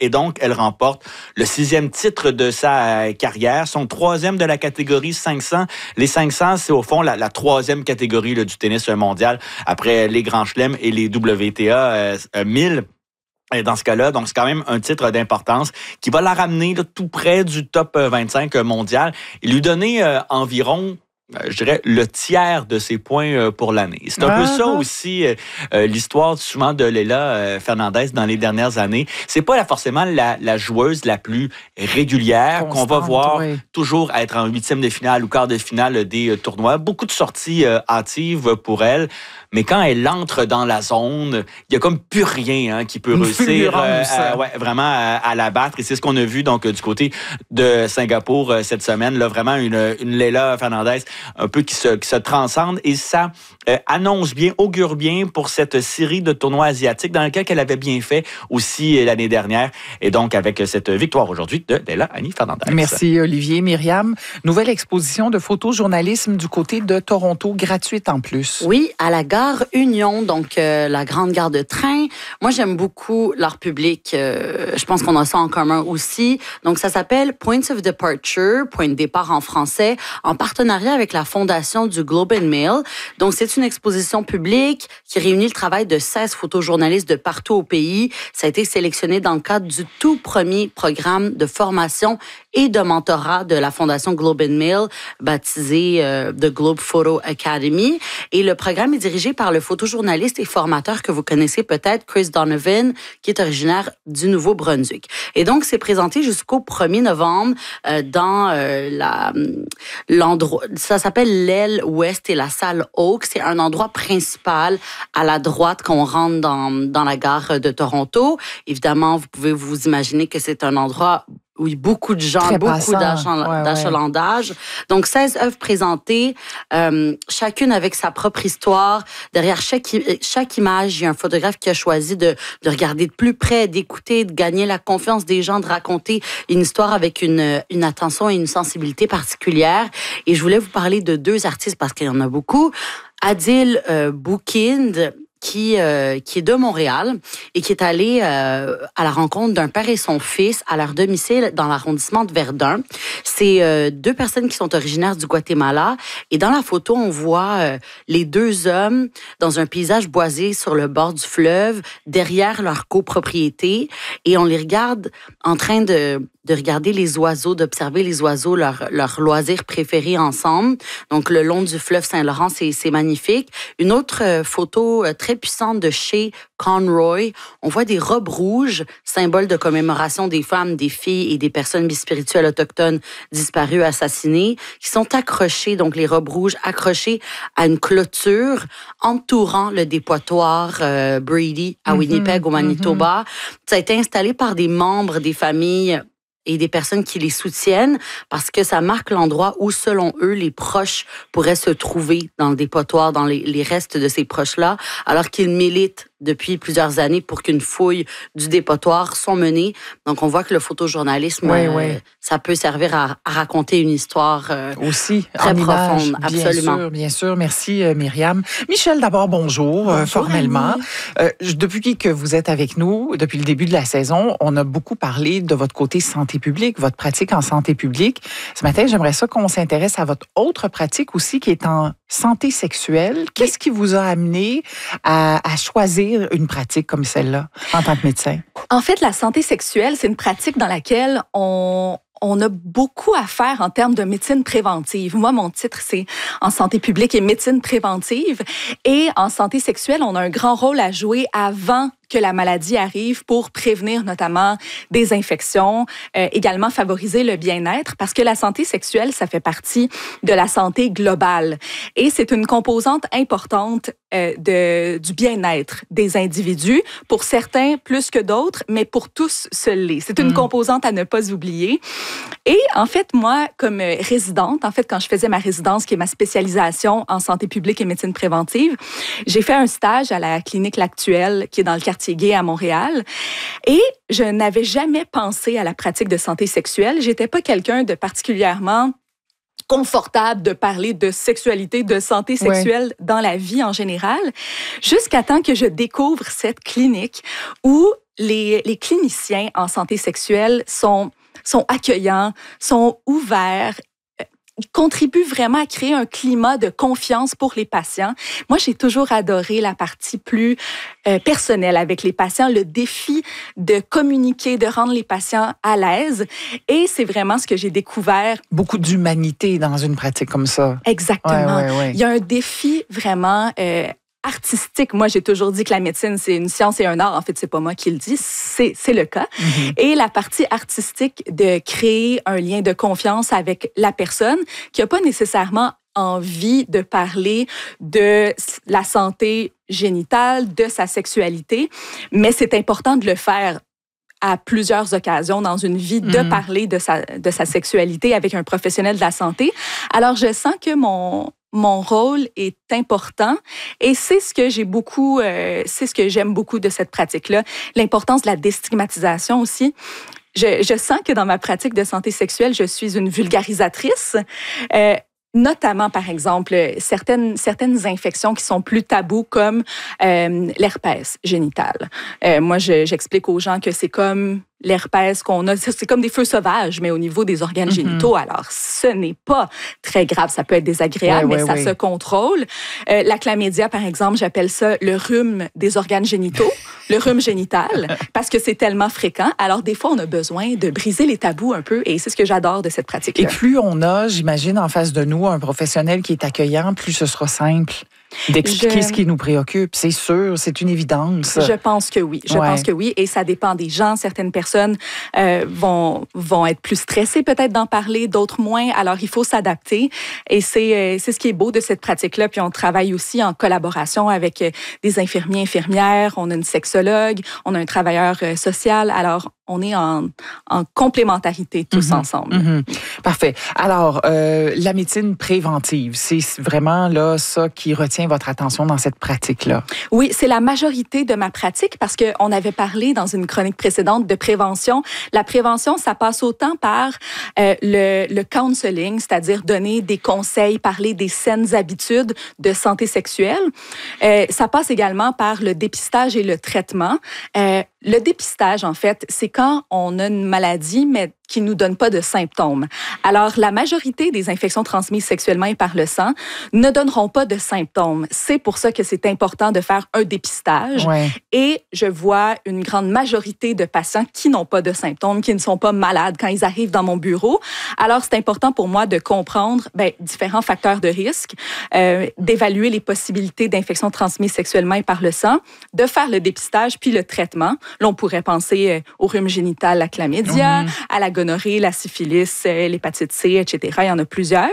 et donc elle remporte le 6e titre de sa carrière, son 3e de la catégorie 500. Les 500, c'est au fond la 3e catégorie là, du tennis mondial, après les Grands Chelems et les WTA 1000. Et dans ce cas-là, donc c'est quand même un titre d'importance qui va la ramener là, tout près du top 25 mondial et lui donner environ, je dirais, le tiers de ses points pour l'année. C'est un peu ça aussi l'histoire souvent de Leylah Fernandez dans les dernières années. C'est pas forcément la joueuse la plus régulière qu'on va voir toujours être en 8e de finale ou quart de finale des tournois. Beaucoup de sorties hâtives pour elle. Mais quand elle entre dans la zone, il y a comme plus rien qui peut réussir vraiment à la battre. Et c'est ce qu'on a vu donc du côté de Singapour cette semaine. Là, vraiment une Leylah Fernandez un peu qui se transcende. Et ça annonce bien, augure bien pour cette série de tournois asiatiques dans lequel elle avait bien fait aussi l'année dernière. Et donc avec cette victoire aujourd'hui de Leylah Fernandez. Merci Olivier. Myriam, nouvelle exposition de photojournalisme du côté de Toronto, gratuite en plus. Oui, à la gare Union, donc la grande gare de train. Moi, j'aime beaucoup l'art public. Je pense qu'on a ça en commun aussi. Donc, ça s'appelle Points of Departure, point de départ en français, en partenariat avec la Fondation du Globe and Mail. Donc, c'est une exposition publique qui réunit le travail de 16 photojournalistes de partout au pays. Ça a été sélectionné dans le cadre du tout premier programme de formation et de mentorat de la Fondation Globe and Mail, baptisé The Globe Photo Academy. Et le programme est dirigé par le photojournaliste et formateur que vous connaissez peut-être, Chris Donovan, qui est originaire du Nouveau-Brunswick. Et donc, c'est présenté jusqu'au 1er novembre dans l'endroit, ça s'appelle l'aile ouest et la salle Oak. C'est un endroit principal à la droite quand on rentre dans la gare de Toronto. Évidemment, vous pouvez vous imaginer que c'est un endroit où il y a beaucoup de gens, très beaucoup d'achalandage. Donc, 16 œuvres présentées, chacune avec sa propre histoire. Derrière chaque image, il y a un photographe qui a choisi de regarder de plus près, d'écouter, de gagner la confiance des gens, de raconter une histoire avec une attention et une sensibilité particulière. Et je voulais vous parler de 2 artistes parce qu'il y en a beaucoup. Adil Boukind, qui est de Montréal et qui est allé à la rencontre d'un père et son fils à leur domicile dans l'arrondissement de Verdun. C'est 2 personnes qui sont originaires du Guatemala. Et dans la photo, on voit les 2 hommes dans un paysage boisé sur le bord du fleuve, derrière leur copropriété. Et on les regarde en train de regarder les oiseaux, d'observer les oiseaux, leur loisir préféré ensemble. Donc, le long du fleuve Saint-Laurent, c'est magnifique. Une autre photo très puissante de chez Conroy. On voit des robes rouges, symbole de commémoration des femmes, des filles et des personnes bispirituelles autochtones disparues, assassinées, qui sont accrochées, donc les robes rouges accrochées à une clôture entourant le dépotoir Brady à Winnipeg, au Manitoba. Ça a été installé par des membres des familles et des personnes qui les soutiennent parce que ça marque l'endroit où, selon eux, les proches pourraient se trouver dans le dépotoir, dans les restes de ces proches-là, alors qu'ils militent depuis plusieurs années pour qu'une fouille du dépotoir soit menée. Donc, on voit que le photojournalisme, ça peut servir à raconter une histoire aussi très profonde. Absolument. Bien sûr. Merci, Myriam. Michel, d'abord, bonjour formellement. Depuis que vous êtes avec nous, depuis le début de la saison, on a beaucoup parlé de votre côté santé publique, votre pratique en santé publique. Ce matin, j'aimerais ça qu'on s'intéresse à votre autre pratique aussi qui est en santé sexuelle. Qu'est-ce qui vous a amené à choisir une pratique comme celle-là en tant que médecin? En fait, la santé sexuelle, c'est une pratique dans laquelle on a beaucoup à faire en termes de médecine préventive. Moi, mon titre, c'est en santé publique et médecine préventive. Et en santé sexuelle, on a un grand rôle à jouer avant que la maladie arrive pour prévenir notamment des infections, également favoriser le bien-être, parce que la santé sexuelle, ça fait partie de la santé globale. Et c'est une composante importante du bien-être des individus, pour certains plus que d'autres, mais pour tous, ce l'est. C'est une composante à ne pas oublier. Et en fait, moi, comme résidente, quand je faisais ma résidence, qui est ma spécialisation en santé publique et médecine préventive, j'ai fait un stage à la clinique L'Actuelle, qui est dans le quartier gay à Montréal. Et je n'avais jamais pensé à la pratique de santé sexuelle. J'étais pas quelqu'un de particulièrement confortable de parler de sexualité, de santé sexuelle dans la vie en général, jusqu'à temps que je découvre cette clinique où les cliniciens en santé sexuelle sont accueillants, sont ouverts, contribue vraiment à créer un climat de confiance pour les patients. Moi, j'ai toujours adoré la partie plus personnelle avec les patients, le défi de communiquer, de rendre les patients à l'aise. Et c'est vraiment ce que j'ai découvert. Beaucoup d'humanité dans une pratique comme ça. Exactement. Ouais. Il y a un défi vraiment artistique. Moi, j'ai toujours dit que la médecine, c'est une science et un art. En fait, c'est pas moi qui le dis, c'est le cas. Mm-hmm. Et la partie artistique de créer un lien de confiance avec la personne qui n'a pas nécessairement envie de parler de la santé génitale, de sa sexualité, mais c'est important de le faire à plusieurs occasions dans une vie, de parler de sa sexualité avec un professionnel de la santé. Alors, je sens que mon rôle est important et c'est ce que c'est ce que j'aime beaucoup de cette pratique-là. L'importance de la déstigmatisation aussi. Je sens que dans ma pratique de santé sexuelle, je suis une vulgarisatrice. Notamment, par exemple, certaines infections qui sont plus tabous, comme l'herpès génital. Moi, j'explique aux gens que c'est comme l'herpès qu'on a, c'est comme des feux sauvages, mais au niveau des organes génitaux. Alors, ce n'est pas très grave. Ça peut être désagréable, mais ça se contrôle. La chlamydia, par exemple, j'appelle ça le rhume des organes génitaux, le rhume génital, parce que c'est tellement fréquent. Alors, des fois, on a besoin de briser les tabous un peu, et c'est ce que j'adore de cette pratique-là. Et plus on a, j'imagine, en face de nous, un professionnel qui est accueillant, plus ce sera simple d'expliquer ce qui nous préoccupe. C'est sûr, c'est une évidence. Je pense que oui. Je pense que oui. Et ça dépend des gens. Certaines personnes vont être plus stressées peut-être d'en parler, d'autres moins. Alors, il faut s'adapter. Et c'est ce qui est beau de cette pratique-là. Puis, on travaille aussi en collaboration avec des infirmiers, infirmières. On a une sexologue. On a un travailleur social. Alors, on est en complémentarité tous ensemble. Parfait. Alors, la médecine préventive, c'est vraiment là ça qui retient votre attention dans cette pratique-là? Oui, c'est la majorité de ma pratique parce qu'on avait parlé dans une chronique précédente de prévention. La prévention, ça passe autant par le counseling, c'est-à-dire donner des conseils, parler des saines habitudes de santé sexuelle. Ça passe également par le dépistage et le traitement. Le dépistage, en fait, c'est quand on a une maladie, mais qui ne nous donne pas de symptômes. Alors, la majorité des infections transmises sexuellement et par le sang ne donneront pas de symptômes. C'est pour ça que c'est important de faire un dépistage. Ouais. Et je vois une grande majorité de patients qui n'ont pas de symptômes, qui ne sont pas malades quand ils arrivent dans mon bureau. Alors, c'est important pour moi de comprendre différents facteurs de risque, d'évaluer les possibilités d'infections transmises sexuellement et par le sang, de faire le dépistage puis le traitement. Là, on pourrait penser au rhume génital, la chlamydia, à la gonorrhée, la syphilis, l'hépatite C, etc. Il y en a plusieurs.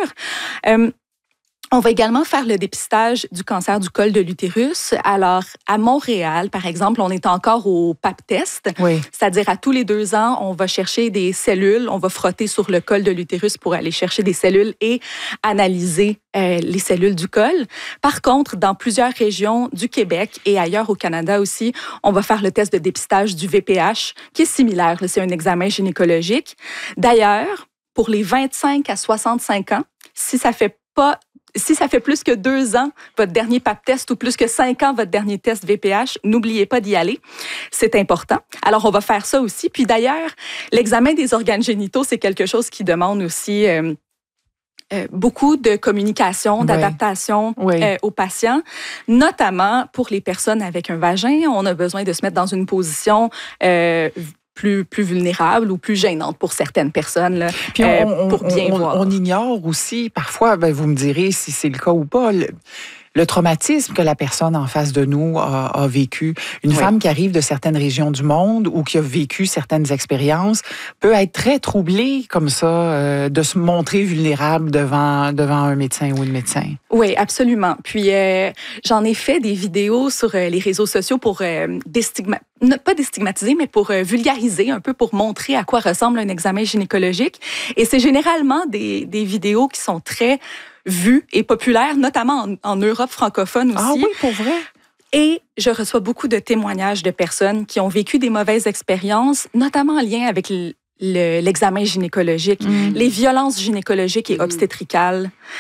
On va également faire le dépistage du cancer du col de l'utérus. Alors, à Montréal, par exemple, on est encore au pap test. Oui. C'est-à-dire, à tous les 2 ans, on va chercher des cellules, on va frotter sur le col de l'utérus pour aller chercher des cellules et analyser les cellules du col. Par contre, dans plusieurs régions du Québec et ailleurs au Canada aussi, on va faire le test de dépistage du VPH, qui est similaire. C'est un examen gynécologique. D'ailleurs, pour les 25 à 65 ans, si ça fait plus que 2 ans, votre dernier pap test, ou plus que 5 ans, votre dernier test VPH, n'oubliez pas d'y aller. C'est important. Alors, on va faire ça aussi. Puis d'ailleurs, l'examen des organes génitaux, c'est quelque chose qui demande aussi beaucoup de communication, d'adaptation aux patients, notamment pour les personnes avec un vagin. On a besoin de se mettre dans une position plus vulnérable ou plus gênante pour certaines personnes, là, puis pour bien voir. On ignore aussi, parfois, vous me direz si c'est le cas ou pas, le traumatisme que la personne en face de nous a vécu. Une femme qui arrive de certaines régions du monde ou qui a vécu certaines expériences peut être très troublée comme ça de se montrer vulnérable devant un médecin ou une médecin. Oui, absolument. Puis j'en ai fait des vidéos sur les réseaux sociaux pour pas déstigmatiser, mais pour vulgariser un peu, pour montrer à quoi ressemble un examen gynécologique. Et c'est généralement des vidéos qui sont très vues et populaires, notamment en Europe francophone aussi. Ah oui, pour vrai? Et je reçois beaucoup de témoignages de personnes qui ont vécu des mauvaises expériences, notamment en lien avec l'examen gynécologique, les violences gynécologiques et obstétricales.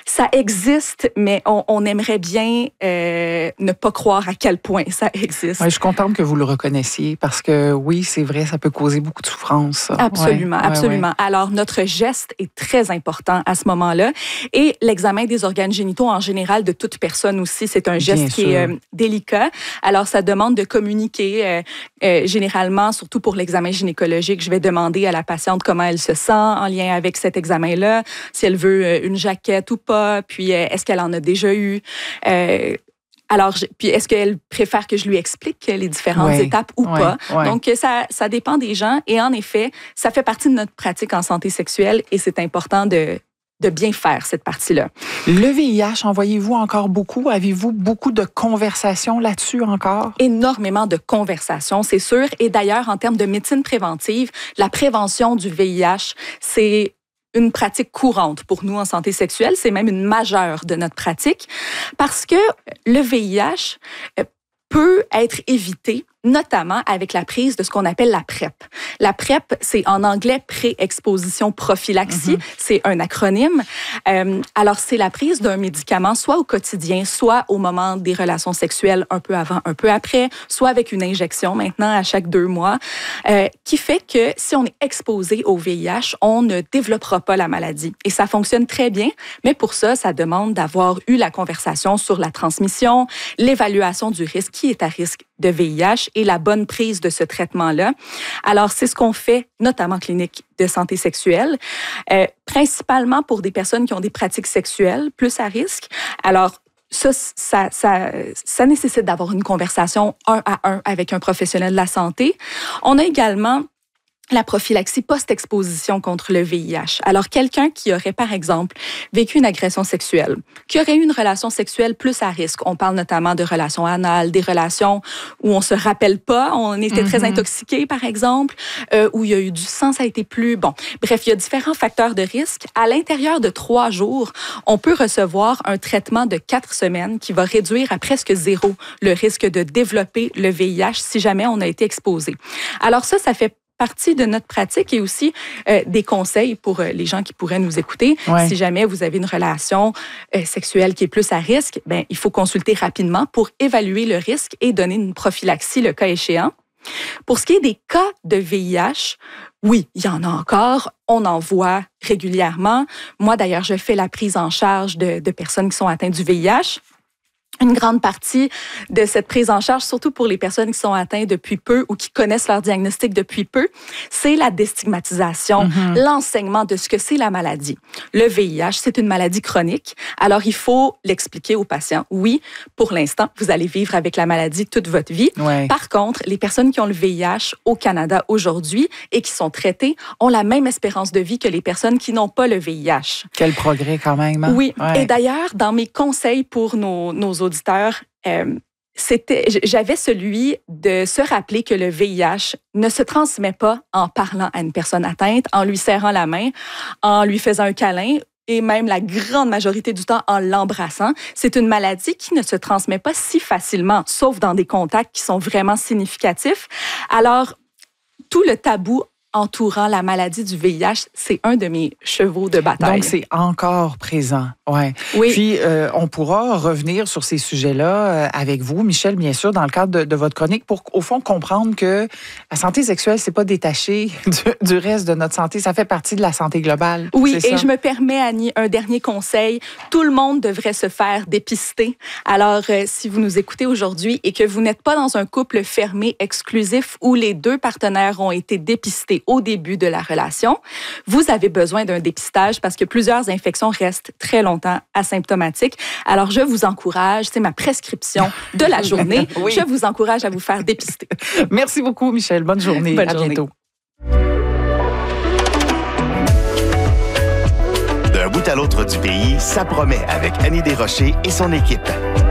Ça existe, mais on aimerait bien ne pas croire à quel point ça existe. Ouais, je suis contente que vous le reconnaissiez parce que oui, c'est vrai, ça peut causer beaucoup de souffrance. Absolument, absolument. Alors, notre geste est très important à ce moment-là. Et l'examen des organes génitaux en général de toute personne aussi, c'est un geste qui est délicat. Alors, ça demande de communiquer. Généralement, surtout pour l'examen gynécologique, je vais demander à la patiente comment elle se sent en lien avec cet examen-là, si elle veut une jaquette ou pas, puis est-ce qu'elle en a déjà eu. Alors, puis est-ce qu'elle préfère que je lui explique les différentes étapes ou pas? Donc, ça dépend des gens. Et en effet, ça fait partie de notre pratique en santé sexuelle et c'est important de bien faire cette partie-là. Le VIH, en voyez-vous encore beaucoup? Avez-vous beaucoup de conversations là-dessus encore? Énormément de conversations, c'est sûr. Et d'ailleurs, en termes de médecine préventive, la prévention du VIH, c'est une pratique courante pour nous en santé sexuelle. C'est même une majeure de notre pratique parce que le VIH peut être évité, notamment avec la prise de ce qu'on appelle la PrEP. La PrEP, c'est en anglais pré-exposition prophylaxie. C'est un acronyme. Alors, c'est la prise d'un médicament, soit au quotidien, soit au moment des relations sexuelles, un peu avant, un peu après, soit avec une injection maintenant à chaque 2 mois, qui fait que si on est exposé au VIH, on ne développera pas la maladie. Et ça fonctionne très bien, mais pour ça, ça demande d'avoir eu la conversation sur la transmission, l'évaluation du risque, qui est à risque de VIH et la bonne prise de ce traitement-là. Alors, c'est ce qu'on fait, notamment clinique de santé sexuelle, principalement pour des personnes qui ont des pratiques sexuelles plus à risque. Alors, ça nécessite d'avoir une conversation 1 à 1 avec un professionnel de la santé. On a également la prophylaxie post-exposition contre le VIH. Alors, quelqu'un qui aurait, par exemple, vécu une agression sexuelle, qui aurait eu une relation sexuelle plus à risque, on parle notamment de relations anales, des relations où on se rappelle pas, on était très intoxiqué, par exemple, où il y a eu du sang, ça a été plus... Bon, bref, il y a différents facteurs de risque. À l'intérieur de 3 jours, on peut recevoir un traitement de 4 semaines qui va réduire à presque 0 le risque de développer le VIH si jamais on a été exposé. Alors ça fait partie de notre pratique et aussi des conseils pour les gens qui pourraient nous écouter. Si jamais vous avez une relation sexuelle qui est plus à risque, ben, il faut consulter rapidement pour évaluer le risque et donner une prophylaxie le cas échéant. Pour ce qui est des cas de VIH, oui, il y en a encore. On en voit régulièrement. Moi, d'ailleurs, je fais la prise en charge de personnes qui sont atteintes du VIH. Une grande partie de cette prise en charge, surtout pour les personnes qui sont atteintes depuis peu ou qui connaissent leur diagnostic depuis peu, c'est la déstigmatisation, l'enseignement de ce que c'est la maladie. Le VIH, c'est une maladie chronique. Alors, il faut l'expliquer aux patients. Oui, pour l'instant, vous allez vivre avec la maladie toute votre vie. Par contre, les personnes qui ont le VIH au Canada aujourd'hui et qui sont traitées ont la même espérance de vie que les personnes qui n'ont pas le VIH. Quel progrès quand même. Hein? Oui. Et d'ailleurs, dans mes conseils pour nos auditeurs, j'avais celui de se rappeler que le VIH ne se transmet pas en parlant à une personne atteinte, en lui serrant la main, en lui faisant un câlin et même la grande majorité du temps en l'embrassant. C'est une maladie qui ne se transmet pas si facilement, sauf dans des contacts qui sont vraiment significatifs. Alors, tout le tabou entourant la maladie du VIH, c'est un de mes chevaux de bataille. Donc, c'est encore présent. Oui. Puis, on pourra revenir sur ces sujets-là avec vous, Michel, bien sûr, dans le cadre de votre chronique, pour, au fond, comprendre que la santé sexuelle, c'est pas détaché du reste de notre santé. Ça fait partie de la santé globale. Oui, et je me permets, Annie, un dernier conseil. Tout le monde devrait se faire dépister. Alors, si vous nous écoutez aujourd'hui et que vous n'êtes pas dans un couple fermé, exclusif, où les 2 partenaires ont été dépistés au début de la relation, vous avez besoin d'un dépistage parce que plusieurs infections restent très longtemps asymptomatiques. Alors, je vous encourage, c'est ma prescription de la journée, je vous encourage à vous faire dépister. Merci beaucoup, Michel. Bonne journée. Bonne journée. Bientôt. D'un bout à l'autre du pays, ça promet avec Annie Desrochers et son équipe.